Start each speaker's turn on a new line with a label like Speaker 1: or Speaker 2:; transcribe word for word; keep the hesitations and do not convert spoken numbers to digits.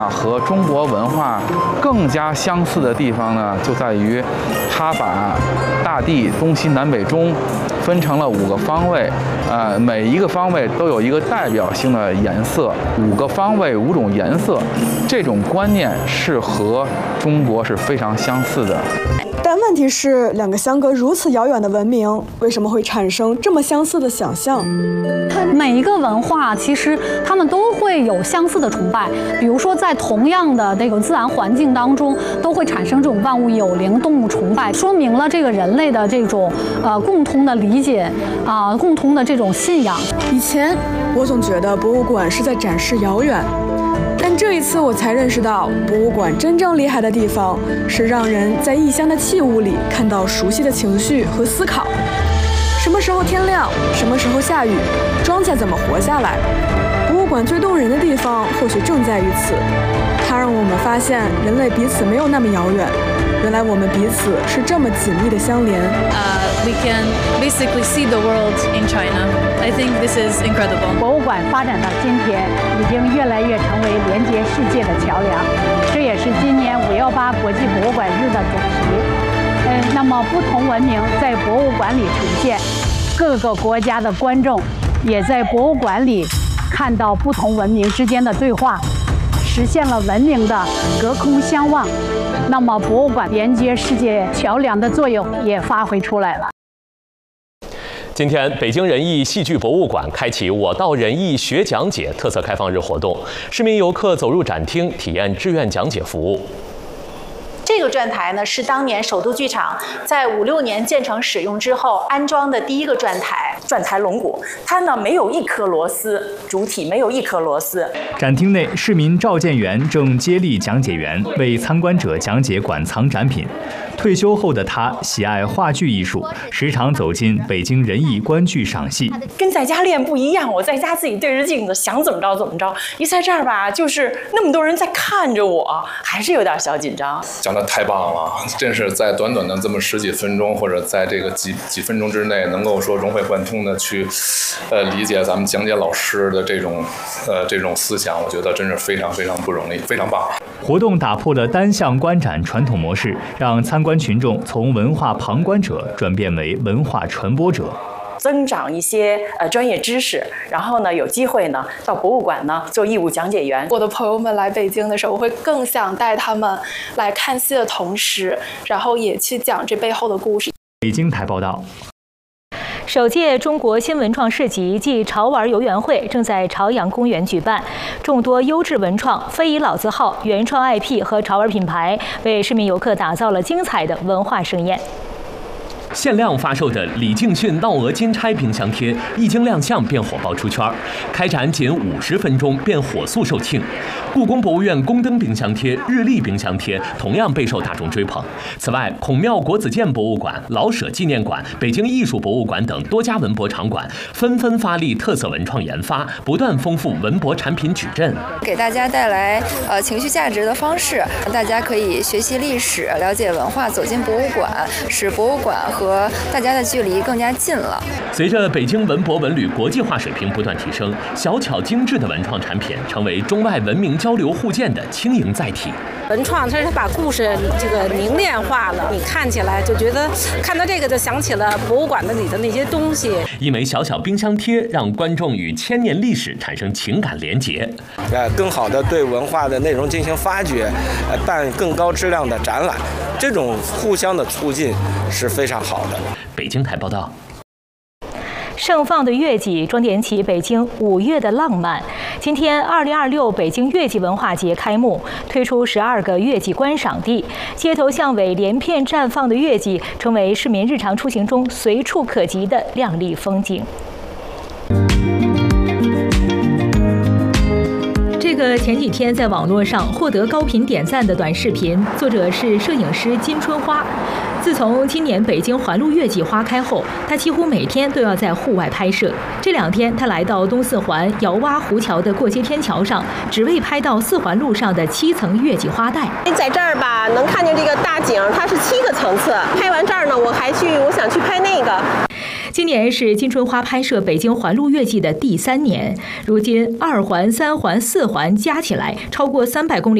Speaker 1: 啊，和中国文化更加相似的地方呢，就在于它把大地东西南北中分成了五个方位，呃，每一个方位都有一个代表性的颜色，五个方位五种颜色，这种观念是和中国是非常相似的。
Speaker 2: 但问题是，两个相隔如此遥远的文明，为什么会产生这么相似的想象？
Speaker 3: 每一个文化其实他们都会有相似的崇拜，比如说在同样的那个自然环境当中，都会产生这种万物有灵、动物崇拜，说明了这个人类的这种呃共同的理解啊、呃，共同的这种信仰。
Speaker 2: 以前我总觉得博物馆是在展示遥远。但这一次我才认识到，博物馆真正厉害的地方是让人在异乡的器物里看到熟悉的情绪和思考。什么时候天亮，什么时候下雨，庄稼怎么活下来。博物馆最动人的地方或许正在于此，它让我们发现人类彼此没有那么遥远，原来我们彼此是这么紧密的相连。
Speaker 4: Uh, we can basically see the world in China. I think this is incredible.
Speaker 5: 博物馆发展到今天，已经越来越成为连接世界的桥梁，这也是今年五幺八国际博物馆日的主题。嗯，那么不同文明在博物馆里呈现，各个国家的观众也在博物馆里看到不同文明之间的对话，实现了文明的隔空相望。那么博物馆连接世界桥梁的作用也发挥出来了。
Speaker 6: 今天，北京人艺戏剧博物馆开启“我到人艺学讲解”特色开放日活动，市民游客走入展厅，体验志愿讲解服务。
Speaker 7: 这个转台呢，是当年首都剧场在五六年建成使用之后安装的第一个转台，转台龙骨。它呢没有一颗螺丝，主体没有一颗螺丝。
Speaker 8: 展厅内，市民赵建元正接力讲解员为参观者讲解馆藏展品。退休后的他喜爱话剧艺术，时常走进北京人艺观剧赏戏。
Speaker 7: 跟在家练不一样，我在家自己对着镜子想怎么着怎么着，一在这儿吧，就是那么多人在看着我，还是有点小紧张。
Speaker 9: 讲得太棒了，真是在短短的这么十几分钟，或者在这个几几分钟之内，能够说融会贯通的去，呃，理解咱们讲解老师的这种，呃，这种思想，我觉得真是非常非常不容易，非常棒。
Speaker 8: 活动打破了单向观展传统模式，让参观群众从文化旁观者转变为文化传播者，
Speaker 7: 增长一些呃专业知识，然后呢有机会呢到博物馆呢做义务讲解员。
Speaker 10: 我的朋友们来北京的时候，我会更想带他们来看戏的同时，然后也去讲这背后的故事。
Speaker 8: 北京台报道。
Speaker 11: 首届中国新文创市集暨潮玩游园会正在朝阳公园举办，众多优质文创、非遗老字号、原创 I P 和潮玩品牌为市民游客打造了精彩的文化盛宴。
Speaker 6: 限量发售的李敬训闹额金钗冰箱贴一经亮相便火爆出圈，开展仅五十分钟便火速售罄。故宫博物院宫灯冰箱贴、日历冰箱贴同样备受大众追捧。此外，孔庙国子监博物馆、老舍纪念馆、北京艺术博物馆等多家文博场馆纷纷发力特色文创研发，不断丰富文博产品矩阵，
Speaker 12: 给大家带来呃情绪价值的方式，大家可以学习历史、了解文化，走进博物馆，使博物馆和大家的距离更加近了。
Speaker 6: 随着北京文博文旅国际化水平不断提升，小巧精致的文创产品成为中外文明交流互鉴的轻盈载体。
Speaker 13: 文创它是把故事这个凝练化了，你看起来就觉得看到这个就想起了博物馆的里的那些东西。
Speaker 6: 一枚小小冰箱贴让观众与千年历史产生情感连结，
Speaker 14: 呃，更好的对文化的内容进行发掘，呃，办更高质量的展览，这种互相的促进是非常好的。
Speaker 6: 北京台报道。
Speaker 11: 盛放的月季装点起北京五月的浪漫。今天，二零二六北京月季文化节开幕，推出十二个月季观赏地，街头巷尾连片绽放的月季，成为市民日常出行中随处可及的亮丽风景。这个前几天在网络上获得高频点赞的短视频，作者是摄影师金春花。自从今年北京环路月季花开后，他几乎每天都要在户外拍摄。这两天，他来到东四环姚洼湖桥的过街天桥上，只为拍到四环路上的七层月季花带。
Speaker 15: 在这儿吧，能看见这个大景，它是七个层次。拍完这儿呢，我还去，我想去拍那个。
Speaker 11: 今年是金春花拍摄北京环路月季的第三年，如今二环、三环、四环加起来超过三百公里。